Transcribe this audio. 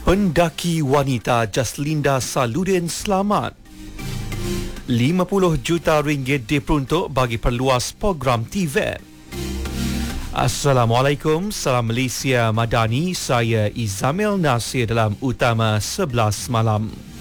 Pendaki wanita Jaslinda Saludin selamat. 50 juta ringgit diperuntuk bagi perluas program TVET. Assalamualaikum, salam Malaysia Madani. Saya Izamil Nasir dalam Utama 11 malam.